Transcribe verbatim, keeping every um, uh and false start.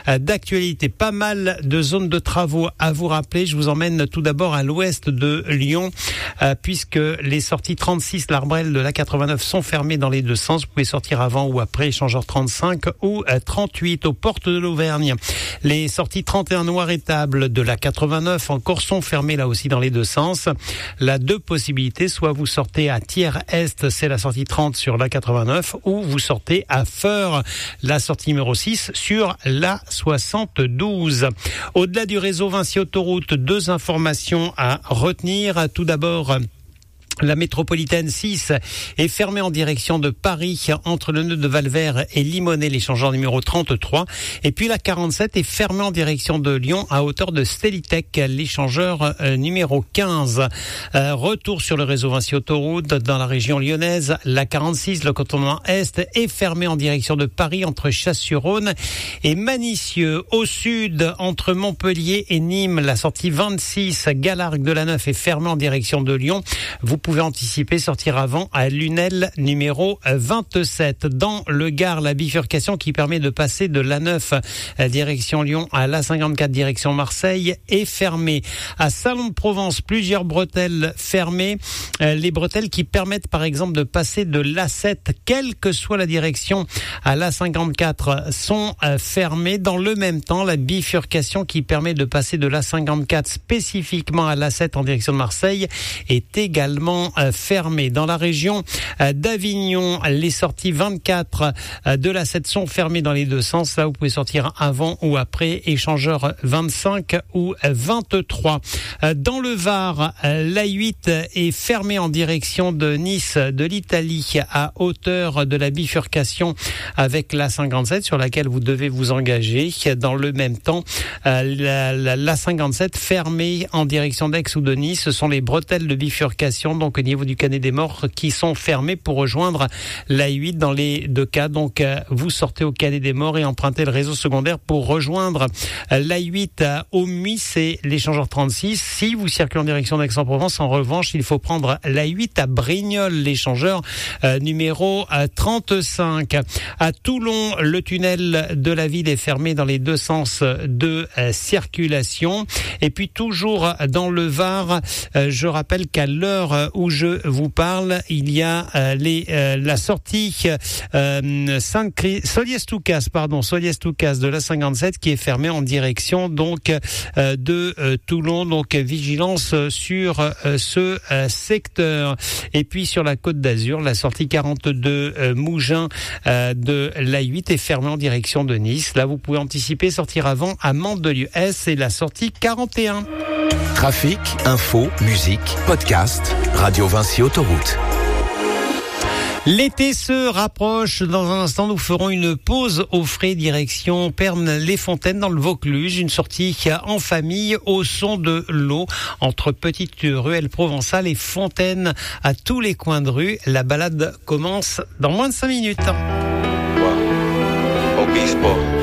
d'actualité. Pas mal de zones de travaux à vous rappeler. Je vous emmène tout d'abord à l'ouest de Lyon, euh, puisque les sorties trente-six, l'Arbrel de l'A quatre-vingt-neuf sont fermées dans les deux sens. Vous pouvez sortir avant ou après, échangeur trente-cinq ou trente-huit. Aux portes de l'Auvergne, les sorties trente et un Noiretable de l'A quatre-vingt-neuf encore sont fermées là aussi dans les deux sens. La deux possibilités, soit vous sortez à Thiers-Est, c'est la sortie trente sur l'A quatre-vingt-neuf, ou vous sortez à Feurs, la sortie numéro six sur l'A soixante-douze. Au-delà du réseau Vinci Autoroute, deux informations à retenir. Tout d'abord, la métropolitaine six est fermée en direction de Paris entre le nœud de Valvert et Limonest, l'échangeur numéro trente-trois. Et puis la quarante-sept est fermée en direction de Lyon à hauteur de Stélitech, l'échangeur euh, numéro quinze. Euh, retour sur le réseau Vinci Autoroute dans la région lyonnaise. La quarante-six, le cantonnement Est, est fermée en direction de Paris entre Chasse-sur-Rhône et Manicieux. Au sud, entre Montpellier et Nîmes, la sortie vingt-six, Galargues de la Neuf est fermée en direction de Lyon. Vous pouvez anticiper, sortir avant à Lunel numéro vingt-sept. Dans le Gard, la bifurcation qui permet de passer de l'A neuf direction Lyon à l'A cinquante-quatre direction Marseille est fermée. À Salon-de-Provence, plusieurs bretelles fermées. Les bretelles qui permettent par exemple de passer de l'A sept, quelle que soit la direction, à l'A cinquante-quatre sont fermées. Dans le même temps, la bifurcation qui permet de passer de l'A cinquante-quatre spécifiquement à l'A sept en direction de Marseille est également fermé. Dans la région d'Avignon, les sorties vingt-quatre de l'A sept sont fermées dans les deux sens. Là, vous pouvez sortir avant ou après, échangeur vingt-cinq ou vingt-trois. Dans le Var, l'A huit est fermée en direction de Nice, de l'Italie, à hauteur de la bifurcation avec l'A cinquante-sept sur laquelle vous devez vous engager. Dans le même temps, la, la, l'A cinquante-sept fermée en direction d'Aix ou de Nice. Ce sont les bretelles de bifurcation, donc au niveau du Canet des Morts, qui sont fermés pour rejoindre l'A huit dans les deux cas. Donc vous sortez au Canet des Morts et empruntez le réseau secondaire pour rejoindre l'A huit au Muy, c'est l'échangeur trente-six. Si vous circulez en direction d'Aix-en-Provence, en revanche, il faut prendre l'A huit à Brignoles, l'échangeur euh, numéro trente-cinq. À Toulon, le tunnel de la ville est fermé dans les deux sens de euh, circulation. Et puis toujours dans le Var, euh, je rappelle qu'à l'heure où je vous parle, il y a euh, les, euh, la sortie euh, Soliès-Toucas, pardon, Soliès-Toucas de la cinquante-sept qui est fermée en direction donc euh, de euh, Toulon. Donc vigilance sur euh, ce euh, secteur. Et puis sur la Côte d'Azur, la sortie quarante-deux euh, Mougins euh, de l'A huit est fermée en direction de Nice. Là, vous pouvez anticiper, sortir avant à Mandelieu-Est et la sortie quarante et un. Trafic, info, musique, podcast, Radio Vinci Autoroute. L'été se rapproche. Dans un instant, nous ferons une pause au frais direction Pernes-les-Fontaines dans le Vaucluse. Une sortie en famille au son de l'eau entre petites ruelles provençales et fontaines à tous les coins de rue. La balade commence dans moins de cinq minutes. Wow. Obispo.